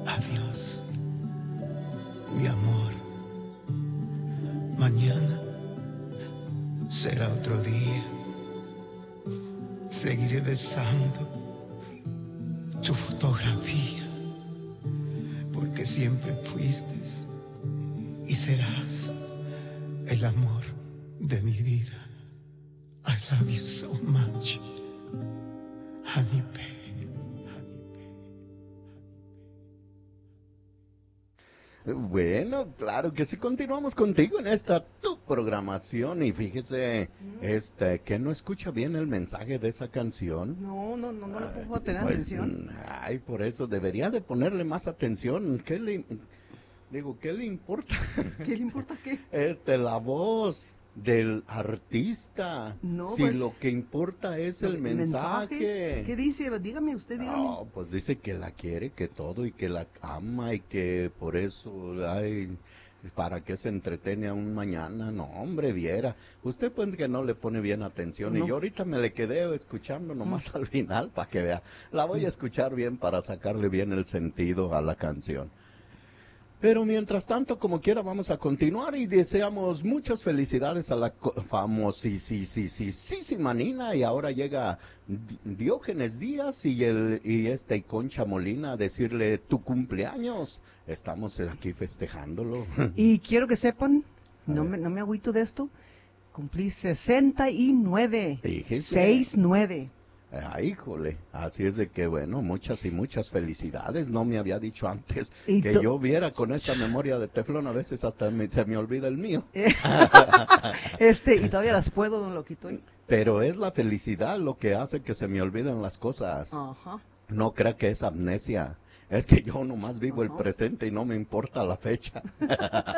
Adiós, mi amor. Mañana será otro día. Seguiré besando tu fotografía, porque siempre fuiste y serás el amor de mi vida. I love you so much, honey babe. Bueno, claro que sí, continuamos contigo en esta tu programación y fíjese, que no escucha bien el mensaje de esa canción. No le puedo tener Pues, atención. Ay, por eso debería de ponerle más atención. ¿Qué le importa? ¿Qué le importa qué? La voz del artista. No, si pues, lo que importa es el mensaje. ¿Qué dice? Dígame usted, dígame. No, pues dice que la quiere, que todo, y que la ama, y que por eso, ay, ¿para qué se entretiene aún mañana? No, hombre, viera. Usted pues que no le pone bien atención, No. y yo ahorita me le quedé escuchando nomás al final, para que vea. La voy a escuchar bien para sacarle bien el sentido a la canción. Pero mientras tanto, como quiera, vamos a continuar y deseamos muchas felicidades a la famosísima Nina, y ahora llega Diógenes Díaz y Concha Molina a decirle tu cumpleaños. Estamos aquí festejándolo. Y quiero que sepan, no me agüito de esto, cumplí 69. Fíjese. 69. Ay, híjole, así es de que bueno, muchas y muchas felicidades. No me había dicho antes Y que yo viera con esta memoria de teflón, a veces hasta se me olvida el mío. Y todavía las puedo, don Loquito. Pero es la felicidad lo que hace que se me olviden las cosas. Ajá. No crea que es amnesia. Es que yo nomás vivo el presente y no me importa la fecha.